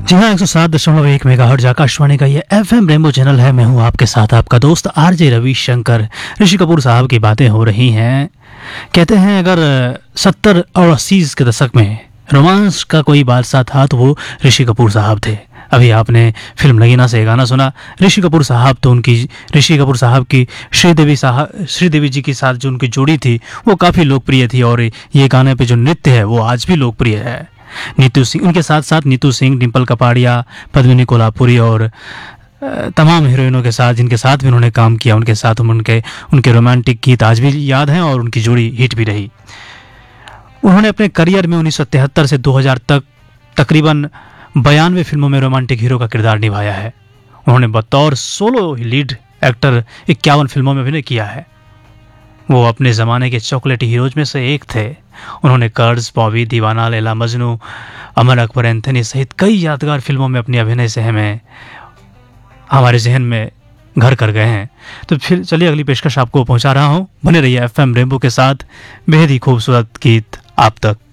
जी हाँ, 107.1 मेगाहर्ट्ज आकाशवाणी का ये एफएम रेनबो चैनल है। मैं हूँ आपके साथ आपका दोस्त आरजे रविशंकर। ऋषि कपूर साहब की बातें हो रही हैं। कहते हैं अगर 70 और 80 के दशक में रोमांस का कोई बादशाह था तो वो ऋषि कपूर साहब थे। अभी आपने फिल्म नगीना से गाना सुना। ऋषि कपूर साहब की श्रीदेवी जी के साथ जो उनकी जोड़ी थी वो काफ़ी लोकप्रिय थी, और ये गाने पे जो नृत्य है वो आज भी लोकप्रिय है। नीतू सिंह, उनके साथ साथ नीतू सिंह, डिम्पल कपाड़िया, पद्मिनी कोल्हापुरी और तमाम हीरोइनों के साथ जिनके साथ भी उन्होंने काम किया, उनके साथ उनके रोमांटिक गीत आज भी याद हैं और उनकी जोड़ी हिट भी रही। उन्होंने अपने करियर में 1973 से 2000 तक तकरीबन 92 फिल्मों में रोमांटिक हीरो का किरदार निभाया है। उन्होंने बतौर सोलो लीड एक्टर 51 फिल्मों में अभिनय किया है। वो अपने ज़माने के चॉकलेटी हीरोज में से एक थे। उन्होंने कर्ज, बॉबी, दीवाना, लैला मजनू, अमर अकबर एंथनी सहित कई यादगार फिल्मों में अपने अभिनय से हमारे जहन में घर कर गए हैं। तो फिर चलिए अगली पेशकश आपको पहुंचा रहा हूं। बने रहिए एफएम रेनबो के साथ। बेहद ही खूबसूरत गीत आप तक।